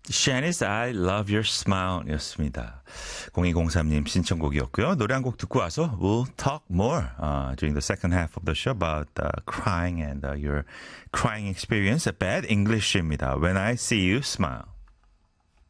Shanice, I love your smile 였습니다. 0203님 신청곡이었고요. 노래 한 곡 듣고 와서 we'll talk more during the second half of the show about crying and your crying experience. Bad English입니다. When I see you smile.